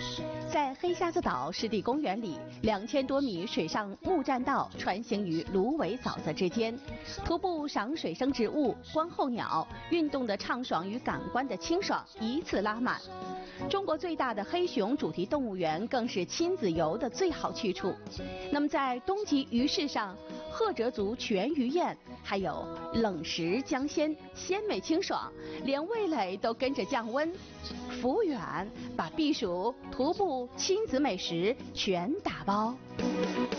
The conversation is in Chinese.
在黑瞎子岛湿地公园里，2000多米水上木栈道穿行于芦苇沼泽之间，徒步赏水生植物、观候鸟，运动的畅爽与感官的清爽一次拉满。中国最大的黑熊主题动物园更是亲子游的最好去处。那么在冬季鱼市上，赫哲族全鱼宴，还有冷食江鲜，鲜美清爽，连味蕾都跟着降温。服务员把避暑、徒步、亲子美食全打包。